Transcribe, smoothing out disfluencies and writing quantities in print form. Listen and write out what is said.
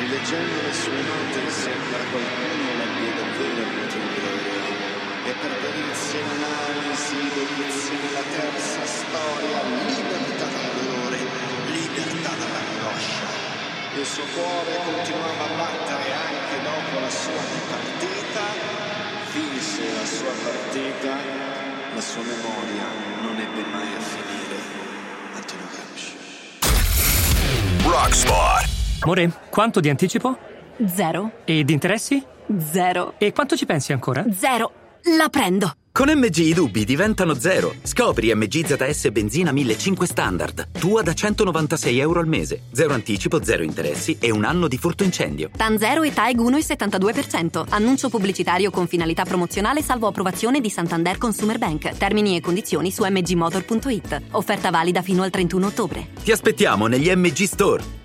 Rileggendo le sue note sembra qualcuno l'abbia davvero avuto in gloria. E per perizie in analisi, delizie nella terza storia, libertà dal dolore, libertà dall'angoscia. Il suo cuore continuava a battere anche dopo la sua partita. Vinse la sua partita, la sua memoria non ebbe mai a finire. Antonio Gramsci. Rockspot. Amore, quanto di anticipo? 0. E di interessi? 0. E quanto ci pensi ancora? 0. La prendo. Con MG i dubbi diventano 0. Scopri MG ZS Benzina 1500 Standard. Tua da €196 al mese. 0 anticipo, 0 interessi e 1 anno di furto incendio. TAN 0 e TAEG 1,72%. Annuncio pubblicitario con finalità promozionale salvo approvazione di Santander Consumer Bank. Termini e condizioni su mgmotor.it. Offerta valida fino al 31 ottobre. Ti aspettiamo negli MG Store.